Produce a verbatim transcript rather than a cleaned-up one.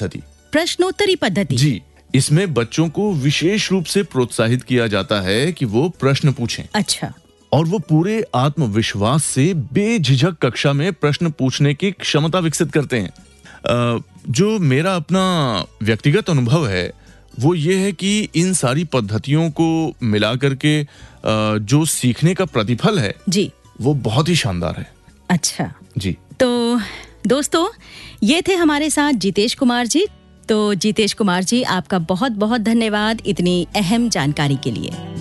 पद्धति। प्रश्नोत्तरी पद्धति जी, इसमें बच्चों को विशेष रूप से प्रोत्साहित किया जाता है कि वो प्रश्न पूछें। अच्छा। और वो पूरे आत्मविश्वास से बेझिझक कक्षा में प्रश्न पूछने की क्षमता विकसित करते हैं। आ, जो मेरा अपना व्यक्तिगत अनुभव है वो ये है कि इन सारी पद्धतियों को मिला करके आ, जो सीखने का प्रतिफल है जी, वो बहुत ही शानदार है। अच्छा जी, तो दोस्तों ये थे हमारे साथ जितेश कुमार जी। तो जितेश कुमार जी, आपका बहुत बहुत धन्यवाद इतनी अहम जानकारी के लिए।